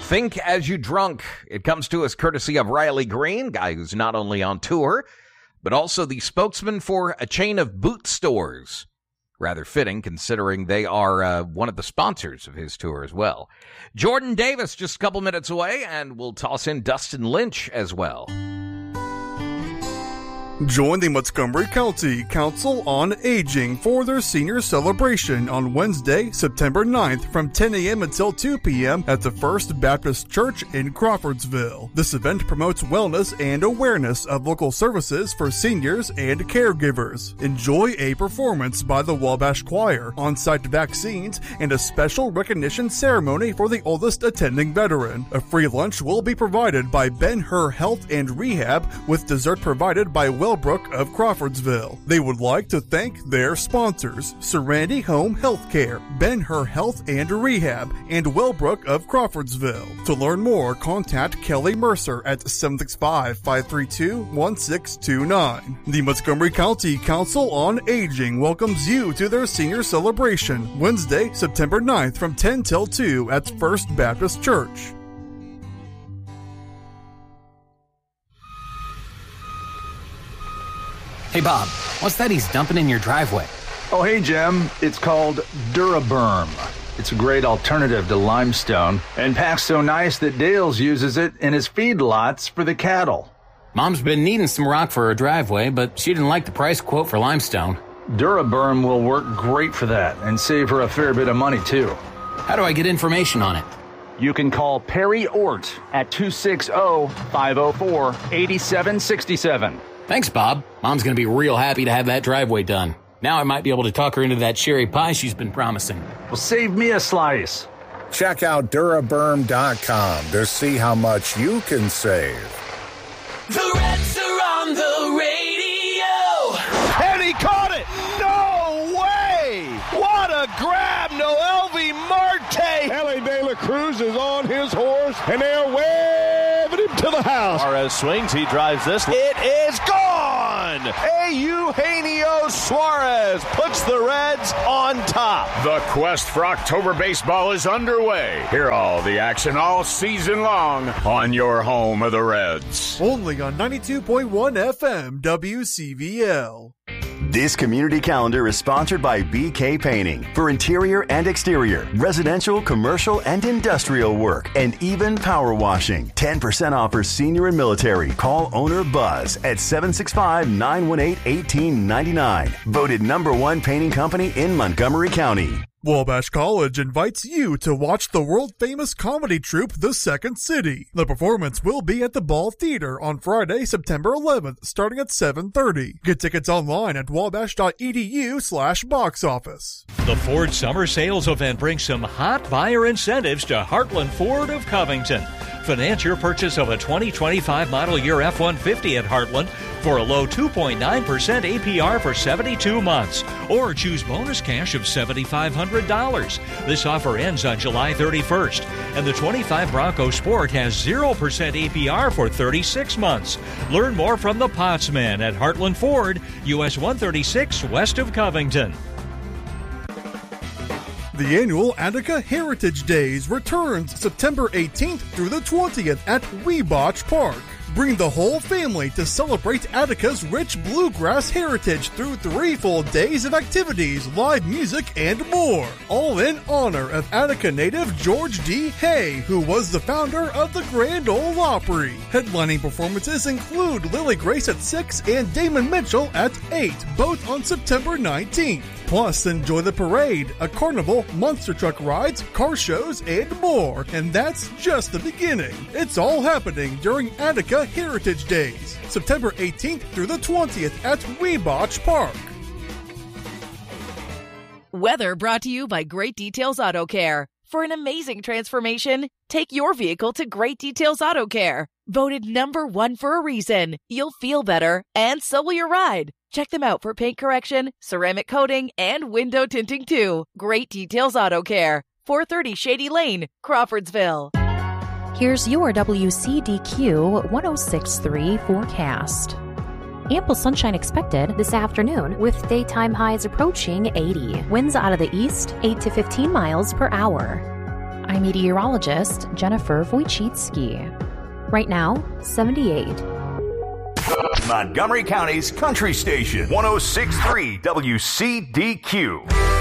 Think As You Drunk. It comes to us courtesy of Riley Green, guy who's not only on tour, but also the spokesman for a chain of boot stores. Rather fitting, considering they are one of the sponsors of his tour as well. Jordan Davis, just a couple minutes away, and we'll toss in Dustin Lynch as well. Join the Montgomery County Council on Aging for their senior celebration on Wednesday, September 9th from 10 a.m. until 2 p.m. at the First Baptist Church in Crawfordsville. This event promotes wellness and awareness of local services for seniors and caregivers. Enjoy a performance by the Wabash Choir, on-site vaccines, and a special recognition ceremony for the oldest attending veteran. A free lunch will be provided by Ben-Hur Health and Rehab, with dessert provided by Wellbrook of Crawfordsville. They would like to thank their sponsors, Serenity Home Healthcare, Ben-Hur Health and Rehab, and Wellbrook of Crawfordsville. To learn more, contact Kelly Mercer at 765-532-1629. The Montgomery County Council on Aging welcomes you to their senior celebration, Wednesday, September 9th from 10 till 2 at First Baptist Church. Hey, Bob, what's that he's dumping in your driveway? Oh, hey, Jim. It's called Duraberm. It's a great alternative to limestone and packs so nice that Dales uses it in his feedlots for the cattle. Mom's been needing some rock for her driveway, but she didn't like the price quote for limestone. Duraberm will work great for that and save her a fair bit of money, too. How do I get information on it? You can call Perry Ort at 260-504-8767. Thanks, Bob. Mom's going to be real happy to have that driveway done. Now I might be able to talk her into that cherry pie she's been promising. Well, save me a slice. Check out Duraberm.com to see how much you can save. The Reds are on the radio. And he caught it. No way. What a grab. Noelvi Marte. Ellie De La Cruz is on his horse, and they're waving him to the house. Suarez swings. He drives this. It is gone. Eugenio Suarez puts the Reds on top. The quest for October baseball is underway. Hear all the action all season long on your home of the Reds. Only on 92.1 FM WCVL. This community calendar is sponsored by BK Painting for interior and exterior, residential, commercial, and industrial work, and even power washing. 10% off for senior and military. Call owner Buzz at 765-918-1899. Voted #1 painting company in Montgomery County. Wabash College invites you to watch the world-famous comedy troupe The Second City. The performance will be at the Ball Theater on Friday, September 11th, starting at 7:30. Get tickets online at wabash.edu/box office. The Ford Summer Sales Event brings some hot buyer incentives to Heartland Ford of Covington. Finance your purchase of a 2025 model year F-150 at Heartland for a low 2.9% APR for 72 months, or choose bonus cash of $7,500. This offer ends on July 31st, and the 25 Bronco Sport has 0% APR for 36 months. Learn more from the Potsman at Heartland Ford, US 136 west of Covington. The annual Attica Heritage Days returns September 18th through the 20th at Weebotch Park. Bring the whole family to celebrate Attica's rich bluegrass heritage through 3 full days of activities, live music, and more. All in honor of Attica native George D. Hay, who was the founder of the Grand Ole Opry. Headlining performances include Lily Grace at 6 and Damon Mitchell at 8, both on September 19th. Plus, enjoy the parade, a carnival, monster truck rides, car shows, and more. And that's just the beginning. It's all happening during Attica Heritage Days, September 18th through the 20th at Weebotch Park. Weather brought to you by Great Details Auto Care. For an amazing transformation, take your vehicle to Great Details Auto Care. Voted #1 for a reason. You'll feel better, and so will your ride. Check them out for paint correction, ceramic coating, and window tinting too. Great Details Auto Care, 430 Shady Lane, Crawfordsville. Here's your WCDQ 106.3 forecast. Ample sunshine expected this afternoon with daytime highs approaching 80. Winds out of the east, 8 to 15 miles per hour. I'm meteorologist Jennifer Wojcicki. Right now, 78. Montgomery County's Country Station, 106.3 WCDQ.